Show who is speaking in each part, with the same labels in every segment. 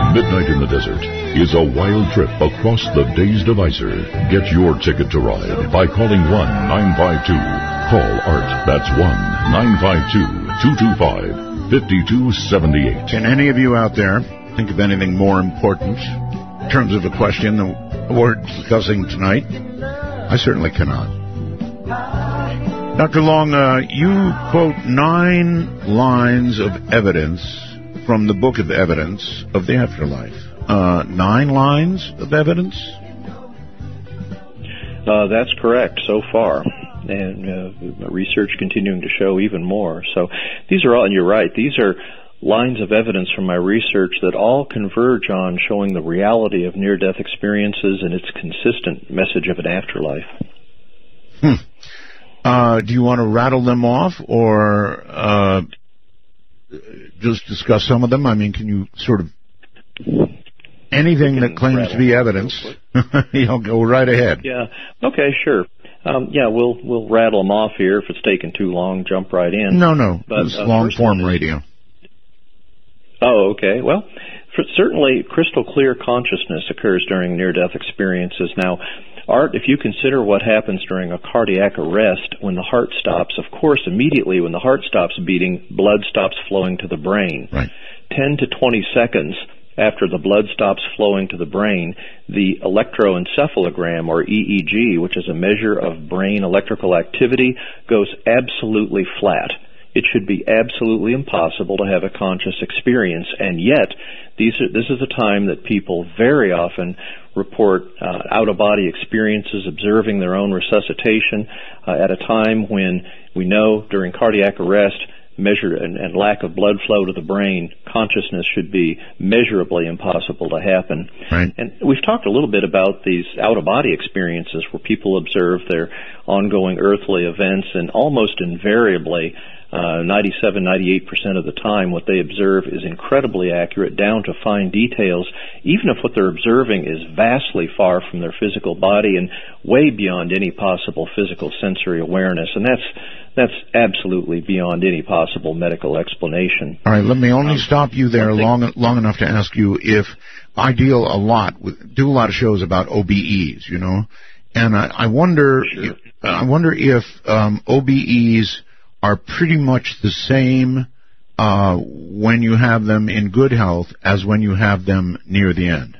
Speaker 1: Midnight in the Desert is a wild trip across the Days Divisor. Get your ticket to ride by calling 1-952. Call Art. That's 1-952-225-5278.
Speaker 2: Can any of you out there think of anything more important in terms of the question that we're discussing tonight? I certainly cannot. Dr. Long, you quote 9 lines of evidence from the Book of Evidence of the Afterlife. 9 lines of evidence?
Speaker 3: That's correct so far. And research continuing to show even more. So these are all, and you're right, these are lines of evidence from my research that all converge on showing the reality of near-death experiences and its consistent message of an afterlife.
Speaker 2: Do you want to rattle them off or just discuss some of them? I mean, can you sort of... Anything that claims to be evidence, you'll go right ahead.
Speaker 3: Yeah. Okay, sure. We'll rattle them off here. If it's taking too long, jump right in.
Speaker 2: No. It's long-form radio.
Speaker 3: Oh, okay. Well, certainly crystal clear consciousness occurs during near-death experiences. Now, Art, if you consider what happens during a cardiac arrest when the heart stops, of course, immediately when the heart stops beating, blood stops flowing to the brain.
Speaker 2: Right.
Speaker 3: 10 to 20 seconds after the blood stops flowing to the brain, the electroencephalogram, or EEG, which is a measure of brain electrical activity, goes absolutely flat. It should be absolutely impossible to have a conscious experience, and yet this is a time that people very often report out-of-body experiences, observing their own resuscitation at a time when we know during cardiac arrest, measure and lack of blood flow to the brain, consciousness should be measurably impossible to happen.
Speaker 2: Right.
Speaker 3: And we've talked a little bit about these out-of-body experiences where people observe their ongoing earthly events, and almost invariably 97-98% of the time, what they observe is incredibly accurate, down to fine details, even if what they're observing is vastly far from their physical body and way beyond any possible physical sensory awareness. And that's absolutely beyond any possible medical explanation.
Speaker 2: All right, let me only stop you there long enough to ask you if I do a lot of shows about OBEs, and I wonder,
Speaker 3: Sure.
Speaker 2: I wonder if OBEs are pretty much the same when you have them in good health as when you have them near the end.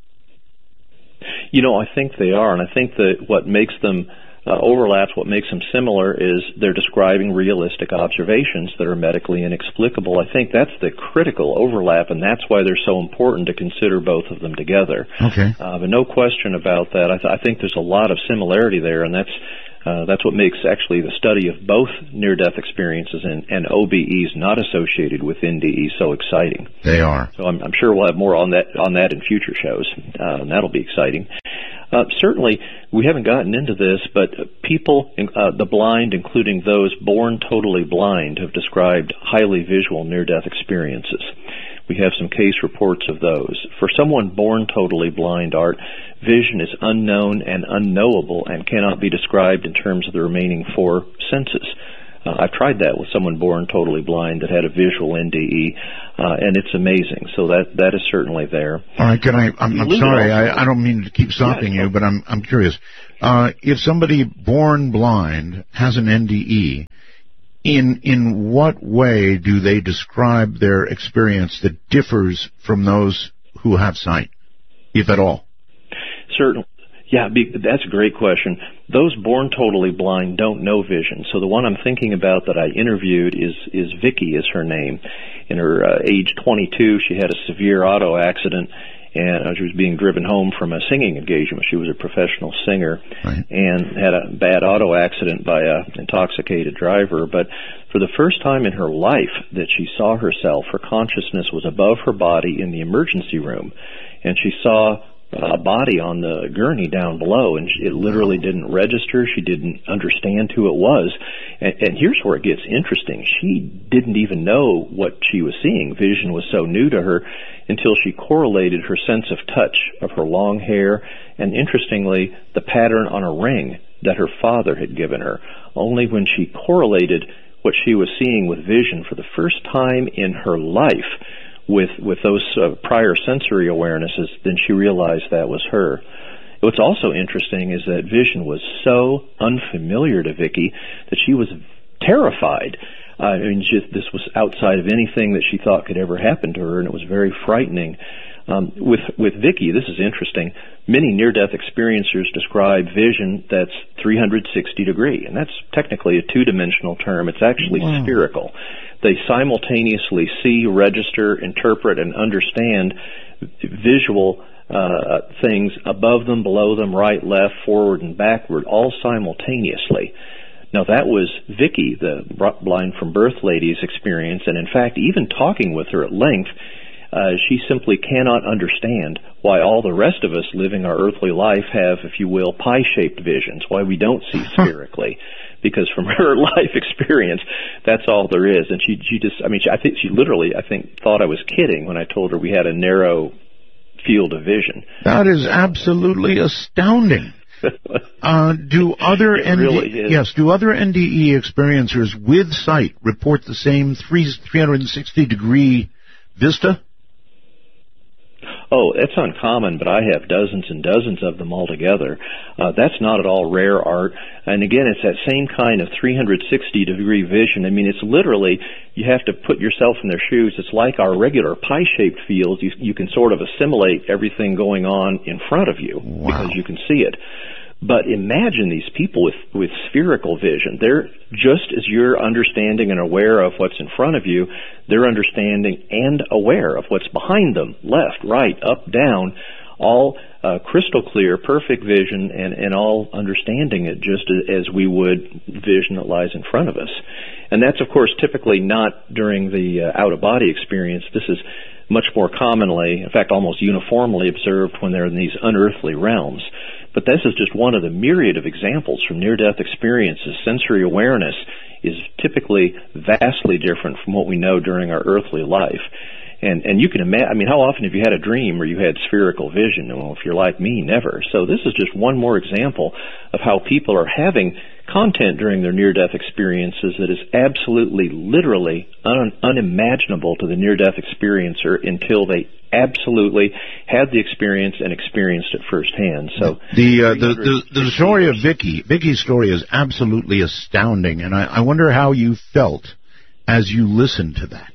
Speaker 3: I think they are, and I think that what makes them overlaps, what makes them similar, is they're describing realistic observations that are medically inexplicable. I think that's the critical overlap, and that's why they're so important to consider both of them together.
Speaker 2: Okay.
Speaker 3: But no question about that. I think there's a lot of similarity there, and that's what makes actually the study of both near-death experiences and OBEs not associated with NDE so exciting.
Speaker 2: They are.
Speaker 3: So I'm sure we'll have more on that in future shows, and that'll be exciting. Certainly, we haven't gotten into this, but people, the blind, including those born totally blind, have described highly visual near-death experiences. We have some case reports of those. For someone born totally blind, Art, vision is unknown and unknowable and cannot be described in terms of the remaining 4 senses. I've tried that with someone born totally blind that had a visual NDE, and it's amazing. So that is certainly there.
Speaker 2: All right, I'm sorry, I don't mean to keep stopping you, but I'm curious. If somebody born blind has an NDE, in what way do they describe their experience that differs from those who have sight, if at all?
Speaker 3: Certainly. Yeah, that's a great question. Those born totally blind don't know vision. So the one I'm thinking about that I interviewed is Vicky is her name. In her age 22, she had a severe auto accident, and she was being driven home from a singing engagement. She was a professional singer,
Speaker 2: right,
Speaker 3: and had a bad auto accident by an intoxicated driver. But for the first time in her life that she saw herself, her consciousness was above her body in the emergency room, and she saw a body on the gurney down below, and it literally didn't register. She didn't understand who it was. And here's where it gets interesting. She didn't even know what she was seeing. Vision was so new to her until she correlated her sense of touch of her long hair and, interestingly, the pattern on a ring that her father had given her. Only when she correlated what she was seeing with vision for the first time in her life with those prior sensory awarenesses, then she realized that was her. What's also interesting is that vision was so unfamiliar to Vicki that she was terrified. This was outside of anything that she thought could ever happen to her, and it was very frightening. With Vicki, this is interesting. Many near-death experiencers describe vision that's 360 degree, and that's technically a two-dimensional term. It's actually spherical. They simultaneously see, register, interpret, and understand visual things above them, below them, right, left, forward, and backward, all simultaneously. Now, that was Vicki, the blind from birth lady's experience, and in fact, even talking with her at length, she simply cannot understand why all the rest of us living our earthly life have, if you will, pie-shaped visions, why we don't see spherically. Because from her life experience, that's all there is. And she just, I think she literally, thought I was kidding when I told her we had a narrow field of vision.
Speaker 2: That is absolutely astounding. Do other NDE experiencers with sight report the same 360 degree vista?
Speaker 3: Oh, it's uncommon, but I have dozens and dozens of them altogether. That's not at all rare, Art. And again, it's that same kind of 360-degree vision. I mean, it's literally, you have to put yourself in their shoes. It's like our regular pie-shaped fields. You can sort of assimilate everything going on in front of you because you can see it. But imagine these people with spherical vision. They're just as you're understanding and aware of what's in front of you, they're understanding and aware of what's behind them, left, right, up, down, all crystal clear, perfect vision, and all understanding it just as we would vision that lies in front of us. And that's, of course, typically not during the out-of-body experience. This is much more commonly, in fact, almost uniformly observed when they're in these unearthly realms. But this is just one of the myriad of examples from near-death experiences. Sensory awareness is typically vastly different from what we know during our earthly life. And you can imagine, how often have you had a dream where you had spherical vision? Well, if you're like me, never. So this is just one more example of how people are having content during their near-death experiences that is absolutely, literally unimaginable to the near-death experiencer until they absolutely had the experience and experienced it firsthand. So
Speaker 2: the story of Vicki's story is absolutely astounding, and I wonder how you felt as you listened to that.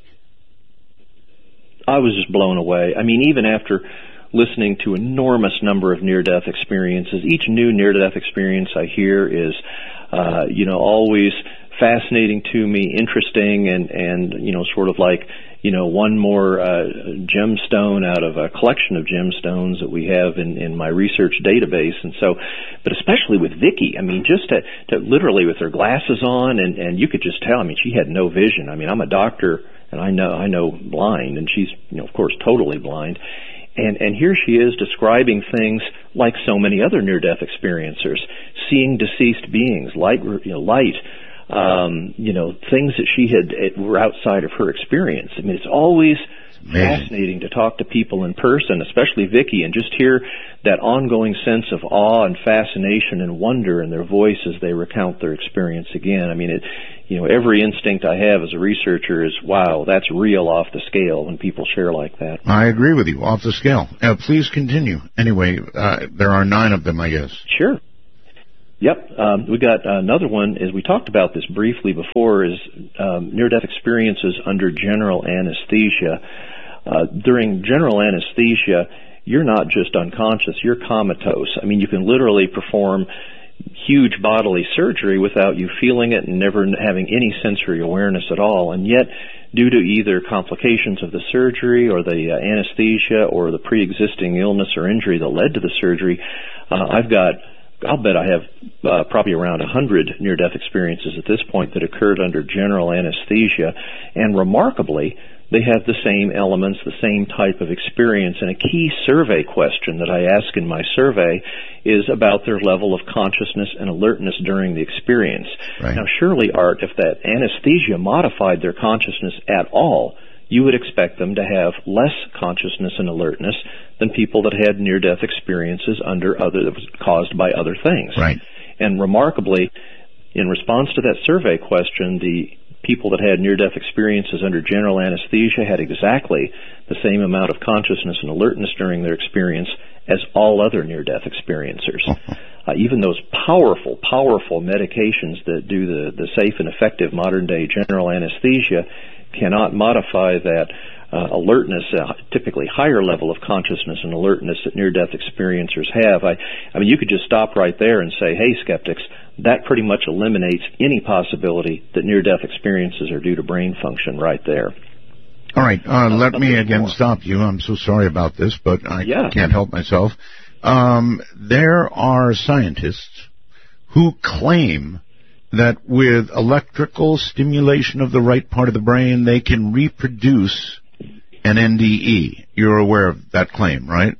Speaker 3: I was just blown away. Even after listening to an enormous number of near-death experiences, each new near-death experience I hear is, always fascinating to me, interesting, and sort of like, one more gemstone out of a collection of gemstones that we have in my research database. And so, but especially with Vicki, just to literally with her glasses on, and you could just tell, she had no vision. I'm a doctor, and I know blind, and she's, of course, totally blind. And here she is describing things like so many other near-death experiencers, seeing deceased beings, light, things that she were outside of her experience. It's always fascinating to talk to people in person, especially Vicki, and just hear that ongoing sense of awe and fascination and wonder in their voice as they recount their experience again. Every instinct I have as a researcher is, wow, that's real off the scale when people share like that.
Speaker 2: I agree with you, off the scale. Please continue. Anyway, there are 9 of them, I guess.
Speaker 3: Sure. Yep. We got another one, as we talked about this briefly before, is near-death experiences under general anesthesia. During general anesthesia, you're not just unconscious, you're comatose. You can literally perform huge bodily surgery without you feeling it and never having any sensory awareness at all. And yet, due to either complications of the surgery or the anesthesia or the pre-existing illness or injury that led to the surgery, I'll bet I have probably around 100 near-death experiences at this point that occurred under general anesthesia. And remarkably, they have the same elements, the same type of experience. And a key survey question that I ask in my survey is about their level of consciousness and alertness during the experience.
Speaker 2: Right.
Speaker 3: Now, surely, Art, if that anesthesia modified their consciousness at all, you would expect them to have less consciousness and alertness than people that had near-death experiences that was caused by other things.
Speaker 2: Right.
Speaker 3: And remarkably, in response to that survey question, the people that had near-death experiences under general anesthesia had exactly the same amount of consciousness and alertness during their experience as all other near-death experiencers. Even those powerful medications that do the safe and effective modern-day general anesthesia cannot modify that alertness, typically higher level of consciousness and alertness that near-death experiencers have. I mean, you could just stop right there and say, hey, skeptics, that pretty much eliminates any possibility that near-death experiences are due to brain function right there.
Speaker 2: All right, let me again stop you. I'm so sorry about this, but I can't help myself. There are scientists who claim that with electrical stimulation of the right part of the brain, they can reproduce an NDE. You're aware of that claim, right?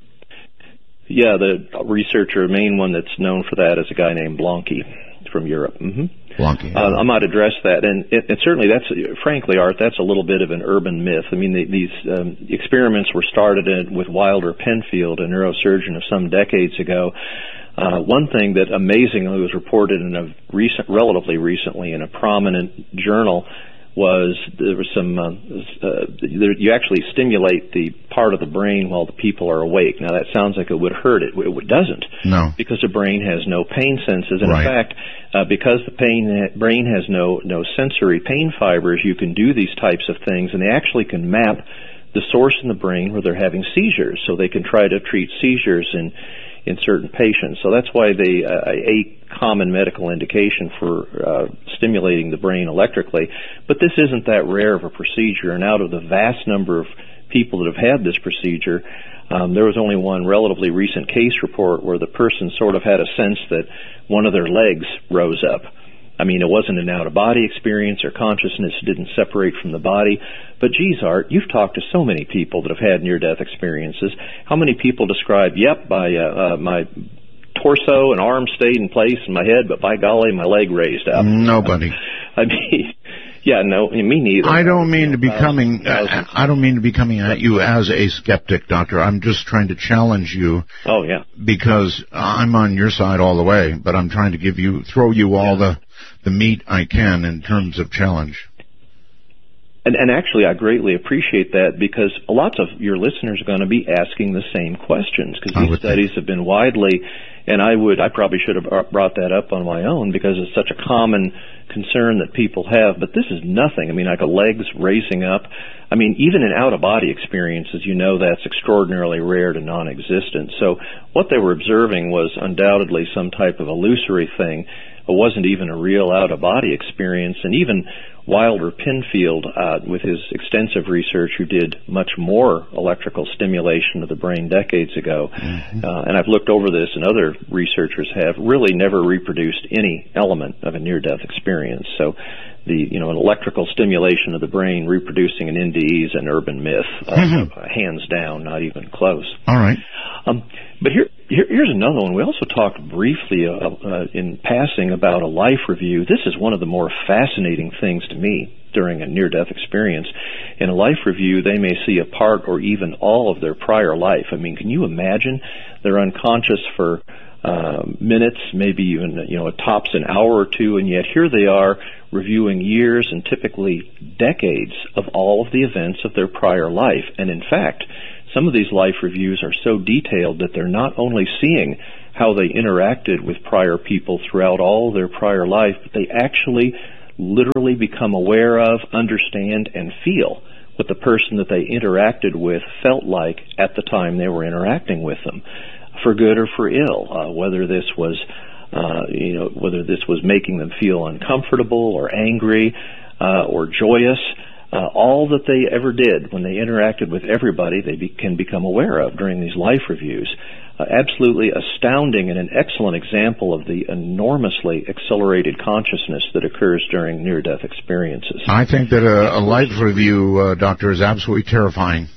Speaker 3: Yeah, the researcher, main one that's known for that is a guy named Blanke from Europe.
Speaker 2: Blanke.
Speaker 3: I might address that, and certainly that's, frankly, Art, that's a little bit of an urban myth. I mean, these experiments were started with Wilder Penfield, a neurosurgeon of some decades ago. One thing that amazingly was reported in relatively recently in a prominent journal was there was some, you actually stimulate the part of the brain while the people are awake. Now that sounds like it would hurt. It doesn't.
Speaker 2: No.
Speaker 3: Because the brain has no pain senses. And
Speaker 2: right.
Speaker 3: in fact, because the brain has no sensory pain fibers, you can do these types of things, and they actually can map the source in the brain where they're having seizures, so they can try to treat seizures in certain patients. So that's why a common medical indication for stimulating the brain electrically. But this isn't that rare of a procedure, and out of the vast number of people that have had this procedure, there was only one relatively recent case report where the person sort of had a sense that one of their legs rose up. I mean, it wasn't an out-of-body experience, or consciousness didn't separate from the body. But geez, Art, you've talked to so many people that have had near-death experiences. How many people describe, yep, my torso and arm stayed in place in my head, but by golly, my leg raised up?
Speaker 2: Nobody.
Speaker 3: I mean, yeah, no, me neither.
Speaker 2: I don't mean to be coming at you as a skeptic, Doctor. I'm just trying to challenge you.
Speaker 3: Oh, yeah.
Speaker 2: Because I'm on your side all the way, but I'm trying to throw you all the meat I can in terms of challenge.
Speaker 3: And actually, I greatly appreciate that, because lots of your listeners are going to be asking the same questions, because these studies have been widely, and I probably should have brought that up on my own, because it's such a common concern that people have. But this is nothing. I mean, like a legs raising up. I mean, even in out-of-body experiences, you know that's extraordinarily rare to non-existent. So what they were observing was undoubtedly some type of illusory thing. It wasn't even a real out-of-body experience. And even Wilder Penfield, with his extensive research, who did much more electrical stimulation of the brain decades ago, and I've looked over this, and other researchers have, really never reproduced any element of a near-death experience. So an electrical stimulation of the brain reproducing an NDE is an urban myth, hands down, not even close.
Speaker 2: All right.
Speaker 3: But here's another one. We also talked briefly in passing about a life review. This is one of the more fascinating things to me during a near-death experience. In a life review, they may see a part or even all of their prior life. I mean, can you imagine? They're unconscious for minutes, maybe even tops an hour or two, and yet here they are reviewing years and typically decades of all of the events of their prior life. And in fact, some of these life reviews are so detailed that they're not only seeing how they interacted with prior people throughout all of their prior life, but they actually literally become aware of, understand, and feel what the person that they interacted with felt like at the time they were interacting with them, for good or for ill, whether this was making them feel uncomfortable or angry or joyous. All that they ever did when they interacted with everybody, they can become aware of during these life reviews. Absolutely astounding, and an excellent example of the enormously accelerated consciousness that occurs during near-death experiences.
Speaker 2: I think that a life review, Doctor, is absolutely terrifying.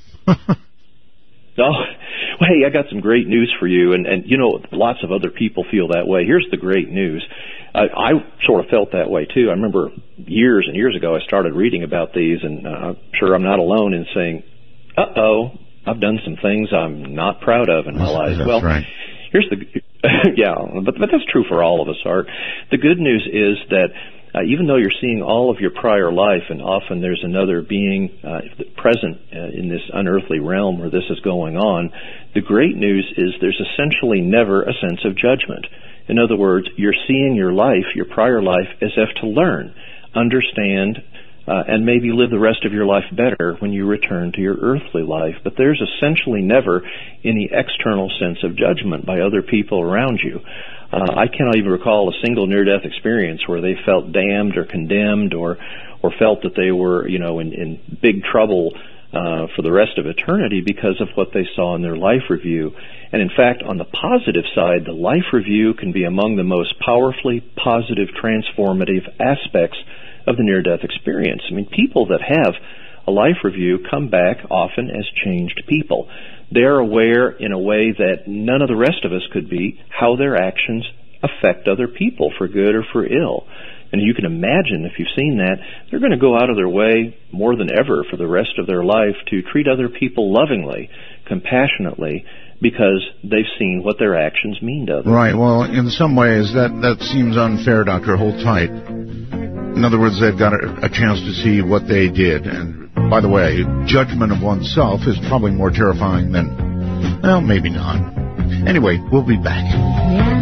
Speaker 3: Well, hey, I got some great news for you, and lots of other people feel that way. Here's the great news. I sort of felt that way, too. I remember years and years ago I started reading about these, and I'm sure I'm not alone in saying, uh-oh, I've done some things I'm not proud of in my life.
Speaker 2: That's right.
Speaker 3: Here's the... yeah, but that's true for all of us, Art. The good news is that even though you're seeing all of your prior life, and often there's another being present in this unearthly realm where this is going on, the great news is there's essentially never a sense of judgment. In other words, you're seeing your life, your prior life, as if to learn, understand, and maybe live the rest of your life better when you return to your earthly life. But there's essentially never any external sense of judgment by other people around you. I cannot even recall a single near-death experience where they felt damned or condemned or felt that they were, in big trouble for the rest of eternity because of what they saw in their life review. And in fact, on the positive side, the life review can be among the most powerfully positive, transformative aspects of the near-death experience. I mean, people that have a life review come back often as changed people. They're aware in a way that none of the rest of us could be how their actions affect other people for good or for ill. And you can imagine, if you've seen that, they're going to go out of their way more than ever for the rest of their life to treat other people lovingly, compassionately, because they've seen what their actions mean to others.
Speaker 2: Right. Well, in some ways, that seems unfair, Doctor. Hold tight. In other words, they've got a chance to see what they did. And, by the way, judgment of oneself is probably more terrifying than, well, maybe not. Anyway, we'll be back.